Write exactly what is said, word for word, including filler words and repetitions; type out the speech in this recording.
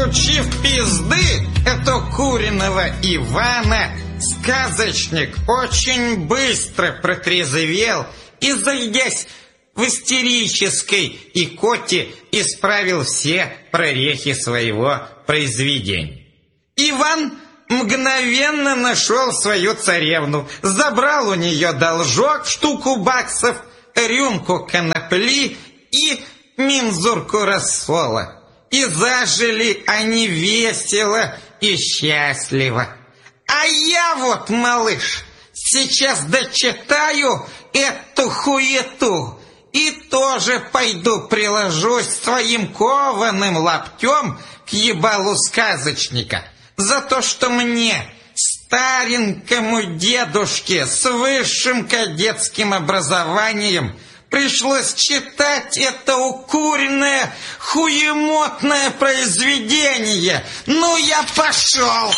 получив пизды от куриного Ивана, сказочник очень быстро протрезвел и, зайдясь в истерической икоте, исправил все прорехи своего произведения. Иван мгновенно нашел свою царевну, забрал у нее должок в штуку баксов, рюмку конопли и мензурку рассола. И зажили они весело и счастливо. А я вот, малыш, сейчас дочитаю эту хуету и тоже пойду приложусь своим кованым лаптем к ебалу сказочника за то, что мне, старенькому дедушке с высшим кадетским образованием, пришлось читать это укуренное, хуемотное произведение. Ну, я пошел!